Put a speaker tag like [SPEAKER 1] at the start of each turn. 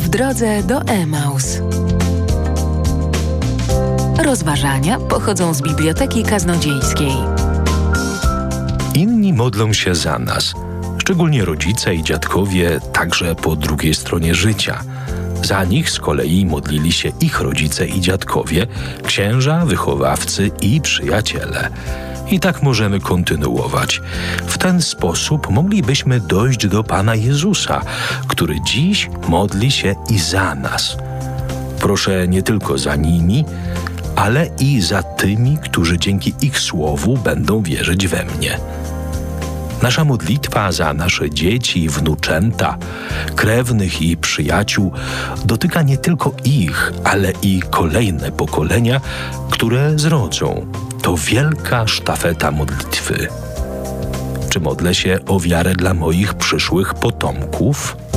[SPEAKER 1] W drodze do Emaus. Rozważania pochodzą z Biblioteki Kaznodziejskiej.
[SPEAKER 2] Inni modlą się za nas, szczególnie rodzice i dziadkowie, także po drugiej stronie życia. Za nich z kolei modlili się ich rodzice i dziadkowie, księża, wychowawcy i przyjaciele. I tak możemy kontynuować. W ten sposób moglibyśmy dojść do Pana Jezusa, który dziś modli się i za nas. Proszę nie tylko za nimi, ale i za tymi, którzy dzięki ich słowu będą wierzyć we mnie. Nasza modlitwa za nasze dzieci i wnuczęta, krewnych i przyjaciół dotyka nie tylko ich, ale i kolejne pokolenia, które zrodzą. To wielka sztafeta modlitwy. Czy modlę się o wiarę dla moich przyszłych potomków?